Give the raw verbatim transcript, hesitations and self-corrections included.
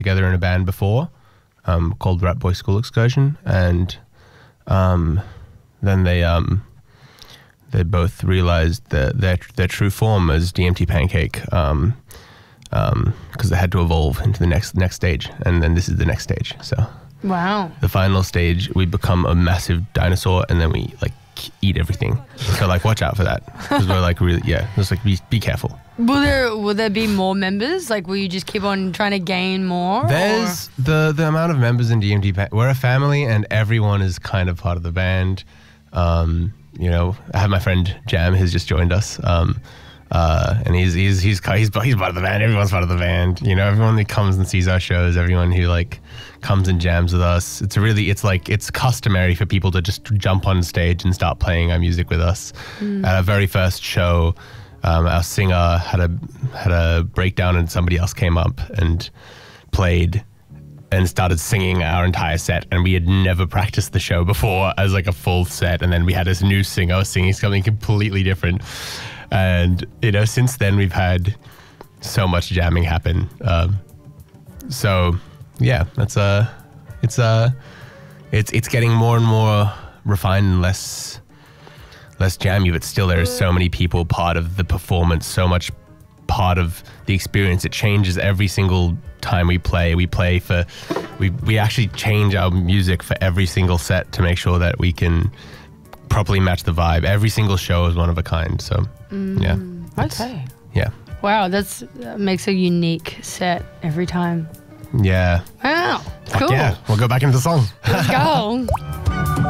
together in a band before um, called Rat Boy School Excursion, and um, then they um, they both realized that their their true form as D M T Pancake, um, um, because they had to evolve into the next next stage, and then this is the next stage. So wow, the final stage, we become a massive dinosaur, and then we like eat everything. So like, watch out for that, because we're like really yeah, just like be be careful. Will there will there be more members? Like, will you just keep on trying to gain more? There's or? the the amount of members in D M T. We're a family, and everyone is kind of part of the band. Um, you know, I have my friend Jam, who's just joined us, um, uh, and he's he's he's he's he's part of the band. Everyone's part of the band. You know, everyone that comes and sees our shows, everyone who like comes and jams with us. It's really it's like it's customary for people to just jump on stage and start playing our music with us. Mm. At our very first show, Um, our singer had a had a breakdown, and somebody else came up and played and started singing our entire set, and we had never practiced the show before as like a full set, and then we had this new singer singing something completely different, and you know, since then we've had so much jamming happen. Um, so yeah, that's a it's a it's it's getting more and more refined and less. less jammy, but still there are so many people part of the performance, so much part of the experience. It changes every single time we play. We play for, we, we actually change our music for every single set to make sure that we can properly match the vibe. Every single show is one of a kind, so mm, yeah. Okay. Yeah. Wow, that's, that makes a unique set every time. Yeah. Wow, Fuck cool. yeah, we'll go back into the song. Let's go.